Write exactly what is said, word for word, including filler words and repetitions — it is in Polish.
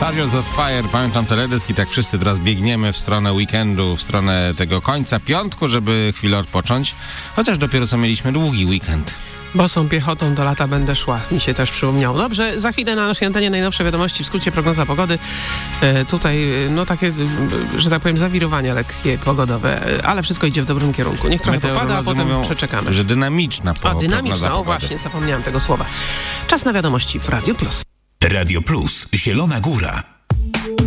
Chariots of Fire, pamiętam teledysk i tak wszyscy teraz biegniemy w stronę weekendu, w stronę tego końca piątku, żeby chwilę odpocząć, chociaż dopiero co mieliśmy długi weekend. Bosą piechotą do lata będę szła, mi się też przypomniało. Dobrze, za chwilę na naszej antenie najnowsze wiadomości, w skrócie prognoza pogody. E, tutaj, no takie, że tak powiem, zawirowania lekkie pogodowe, ale wszystko idzie w dobrym kierunku. Niech trochę popada, a potem mówią, przeczekamy. Że dynamiczna po, A, dynamiczna, o pogody. właśnie, zapomniałem tego słowa. Czas na wiadomości w Radio Plus. Radio Plus, Zielona Góra.